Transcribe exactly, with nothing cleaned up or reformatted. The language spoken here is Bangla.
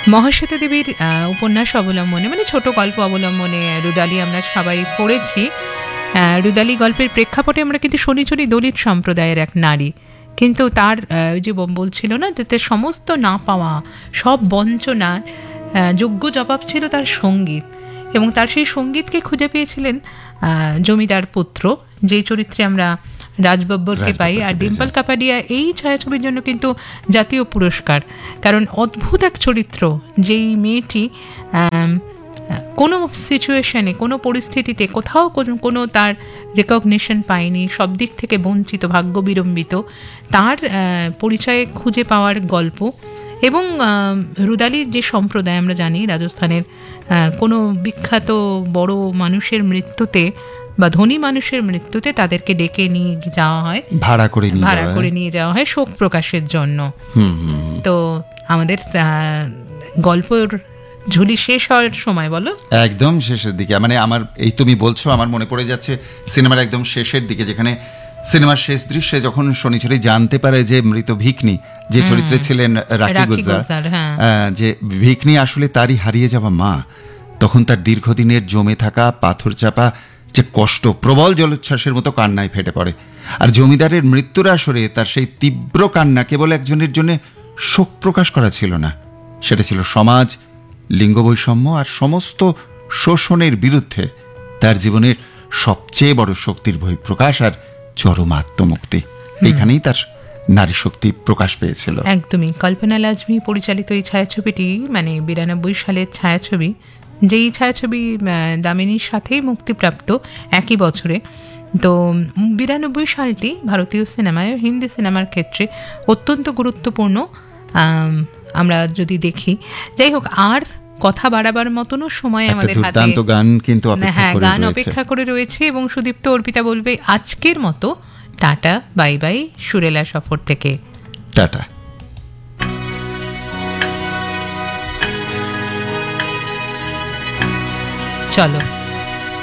মহাশ্বেতা দেবীর উপন্যাস অবলম্বনে, মানে ছোট গল্প অবলম্বনে রুদালি আমরা সবাই পড়েছি। রুদালি গল্পের প্রেক্ষাপটে আমরা কিন্তু শনিচরী দলিত সম্প্রদায়ের এক নারী, কিন্তু তার যে বলছিল না যাতে সমস্ত না পাওয়া সব বঞ্চনার যোগ্য জবাব ছিল তার সঙ্গীত, এবং তার সেই সঙ্গীতকে খুঁজে পেয়েছিলেন জমিদার পুত্র, যেই চরিত্রে আমরা রাজ বব্বরকে পাই। আর ডিম্পল কাপাডিয়া এই ছায়াছবির জন্য কিন্তু জাতীয় পুরস্কার, কারণ অদ্ভুত এক চরিত্র, যেই মেয়েটি কোনো সিচুয়েশনে, কোনো পরিস্থিতিতে কোথাও কোনো তার রেকগনিশন পায়নি, সব দিক থেকে বঞ্চিত, ভাগ্য বিড়ম্বিত, তার পরিচয়ে খুঁজে পাওয়ার গল্প। এবং রুদালির যে সম্প্রদায় আমরা জানি রাজস্থানের, কোনো বিখ্যাত বড় মানুষের মৃত্যুতে বা ধনী মানুষের মৃত্যুতে তাদেরকে ডেকে নিয়ে যাওয়া হয়, ভাড়া করে ভাড়া করে নিয়ে যাওয়া হয় শোক প্রকাশের জন্য। তো আমাদের গল্পের ঝুলি শেষ হওয়ার সময়, বলো একদম শেষের দিকে, মানে আমার এই তুমি বলছো আমার মনে পড়ে যাচ্ছে সিনেমার একদম শেষের দিকে, যেখানে সিনেমার শেষ দৃশ্যে যখন শনিচরী জানতে পারে যে মৃত ভিকনি, যে চরিত্রে ছিলেন রাখি গুলজার, যে ভিকনি আসলে তারই হারিয়ে যাওয়া মা, তখন তার দীর্ঘদিনের জমে থাকা পাথর চাপা যে কষ্ট প্রবল জলোচ্ছ্বাসের মতো কান্নায় ফেটে পড়ে। আর জমিদারের মৃত্যুর আসরে তার সেই তীব্র কান্না কেবল একজনের জন্য শোক প্রকাশ করা ছিল না, সেটা ছিল সমাজ, লিঙ্গ বৈষম্য আর সমস্ত শোষণের বিরুদ্ধে তার জীবনের সবচেয়ে বড় শক্তির বহিঃপ্রকাশ আর চরম আত্মমুক্তি। এখানেই তার নারী শক্তি প্রকাশ পেয়েছিল। একদমই। কল্পনা লাজমি পরিচালিত এই ছায়াছবিটি, মানে বিরানব্বই সালের ছায়াছবি, যেই ছায়াছবি দামিনীর সাথেই মুক্তিপ্রাপ্ত একই বছরে। তো বিরানব্বই সালটি ভারতীয় সিনেমায়, হিন্দি সিনেমার ক্ষেত্রে অত্যন্ত গুরুত্বপূর্ণ আমরা যদি দেখি। যাই হোক, আর কথা বাড়াবার মতনও সময় আমাদের হাতে, গান কিন্তু হ্যাঁ গান অপেক্ষা করে রয়েছে। এবং সুদীপ্ত অর্পিতা বলবে আজকের মতো টাটা বাই বাই সুরেলা সফর থেকে। টাটা। চলো।